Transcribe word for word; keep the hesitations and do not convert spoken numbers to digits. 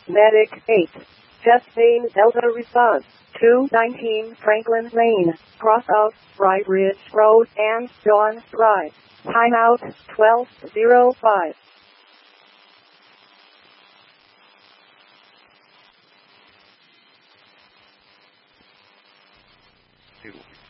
Medic eight. Chest vein Delta response. two nineteen Franklin Lane, cross of Bright Ridge Road and Dawn Drive. Timeout twelve oh five. Two.